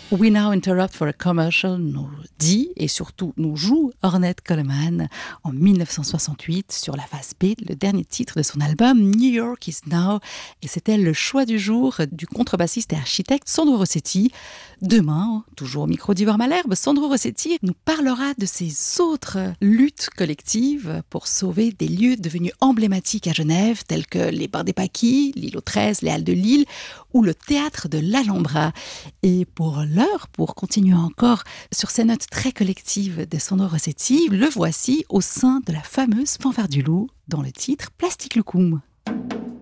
We Now Interrupt for a Commercial nous dit et surtout nous joue Ornette Coleman en 1968 sur la face B, le dernier titre de son album New York is Now, et c'était le choix du jour du contrebassiste et architecte Sandro Rossetti. Demain, toujours au micro d'Ivor Malherbe, Sandro Rossetti nous parlera de ses autres luttes collectives pour sauver des lieux devenus emblématiques à Genève, tels que les Bains des Paquis, l'îlot 13, les Halles de Lille ou le théâtre de l'Alhambra. Et pour l'heure, pour continuer encore sur ces notes très collectives de Sandro Rossetti, le voici au sein de la fameuse Fanfare du Loup dans le titre Plastic Loukoum.